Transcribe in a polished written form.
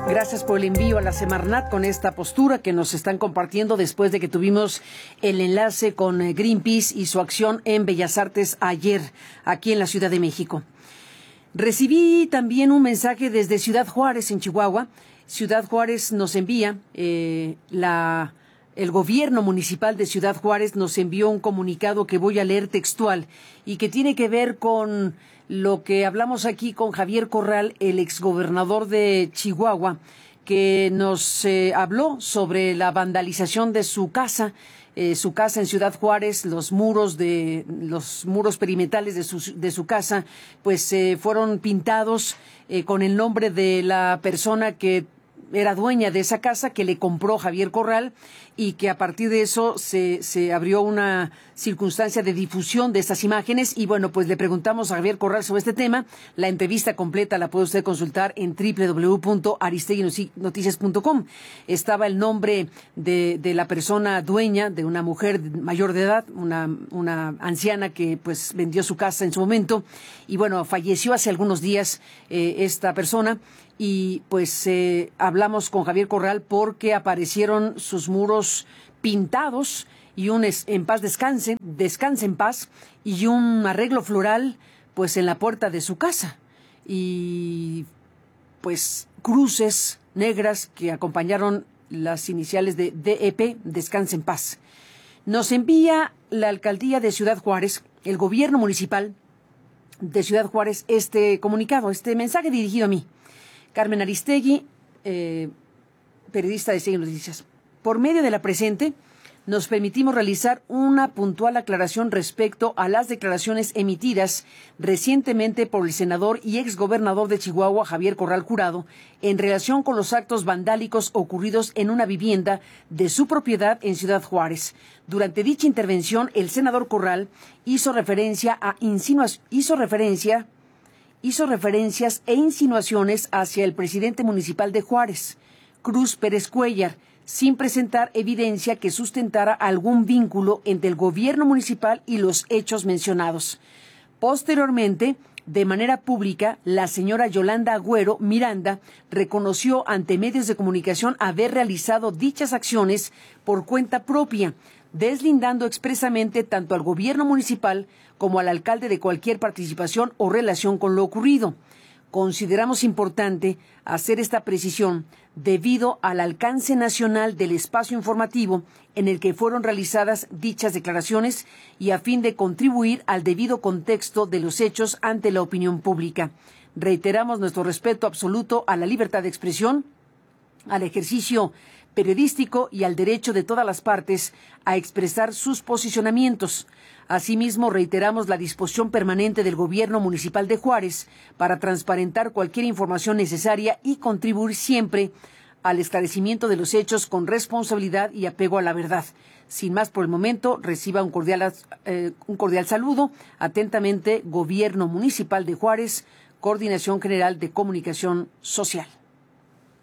Gracias por el envío a la Semarnat con esta postura que nos están compartiendo después de que tuvimos el enlace con Greenpeace y su acción en Bellas Artes ayer, aquí en la Ciudad de México. Recibí también un mensaje desde Ciudad Juárez, en Chihuahua. Ciudad Juárez nos envía, el gobierno municipal de Ciudad Juárez nos envió un comunicado que voy a leer textual y que tiene que ver con lo que hablamos aquí con Javier Corral, el exgobernador de Chihuahua, que nos habló sobre la vandalización de su casa en Ciudad Juárez. Los muros perimetrales de su casa, pues fueron pintados con el nombre de la persona que era dueña de esa casa, que le compró Javier Corral, y que a partir de eso se abrió una circunstancia de difusión de estas imágenes. Y bueno, pues le preguntamos a Javier Corral sobre este tema. La entrevista completa la puede usted consultar en www.aristeguinoticias.com. Estaba el nombre de la persona dueña, de una mujer mayor de edad, una anciana que pues vendió su casa en su momento, y bueno, falleció hace algunos días esta persona. Y pues hablamos con Javier Corral porque aparecieron sus muros pintados y un en paz descanse en paz, y un arreglo floral pues en la puerta de su casa, y pues cruces negras que acompañaron las iniciales de DEP, Descanse en Paz. Nos envía la alcaldía de Ciudad Juárez, el gobierno municipal de Ciudad Juárez, este comunicado, este mensaje dirigido a mí. Carmen Aristegui, periodista de Aristegui Noticias. Por medio de la presente, nos permitimos realizar una puntual aclaración respecto a las declaraciones emitidas recientemente por el senador y exgobernador de Chihuahua, Javier Corral Jurado, en relación con los actos vandálicos ocurridos en una vivienda de su propiedad en Ciudad Juárez. Durante dicha intervención, el senador Corral hizo referencias e insinuaciones hacia el presidente municipal de Juárez, Cruz Pérez Cuéllar, sin presentar evidencia que sustentara algún vínculo entre el gobierno municipal y los hechos mencionados. Posteriormente, de manera pública, la señora Yolanda Agüero Miranda reconoció ante medios de comunicación haber realizado dichas acciones por cuenta propia, deslindando expresamente tanto al gobierno municipal como al alcalde de cualquier participación o relación con lo ocurrido. Consideramos importante hacer esta precisión debido al alcance nacional del espacio informativo en el que fueron realizadas dichas declaraciones y a fin de contribuir al debido contexto de los hechos ante la opinión pública. Reiteramos nuestro respeto absoluto a la libertad de expresión, al ejercicio periodístico y al derecho de todas las partes a expresar sus posicionamientos. Asimismo, reiteramos la disposición permanente del gobierno municipal de Juárez para transparentar cualquier información necesaria y contribuir siempre al esclarecimiento de los hechos con responsabilidad y apego a la verdad. Sin más por el momento, reciba un cordial saludo. Atentamente, Gobierno Municipal de Juárez, Coordinación General de Comunicación Social.